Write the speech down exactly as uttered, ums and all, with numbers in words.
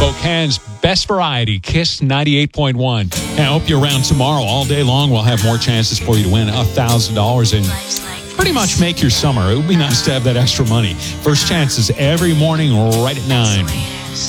Spokane's best variety, Kiss ninety-eight point one. And I hope you're around tomorrow all day long. We'll have more chances for you to win one thousand dollars and pretty much make your summer. It would be nice to have that extra money. First chances every morning right at nine.